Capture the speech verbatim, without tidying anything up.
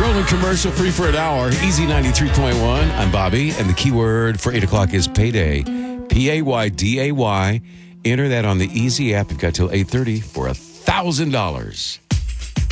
Rolling commercial free for an hour. Easy ninety-three point one. I'm Bobby, and the keyword for eight o'clock is payday. P A Y D A Y. Enter that on the Easy app. You've got till eight thirty for one thousand dollars.